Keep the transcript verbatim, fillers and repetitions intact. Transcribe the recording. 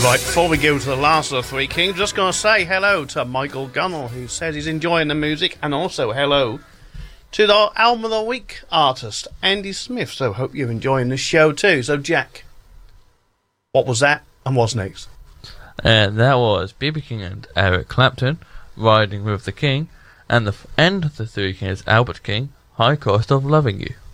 Right, before we go to the last of the Three Kings, just going to say hello to Michael Gunnell, who says he's enjoying the music, and also hello to the Album of the Week artist, Andy Smith. So hope you're enjoying the show too. So, Jack, what was that, and what's next? Uh, that was B B King and Eric Clapton, Riding with the King, and the f- end of the Three Kings, Albert King, High Cost of Loving You.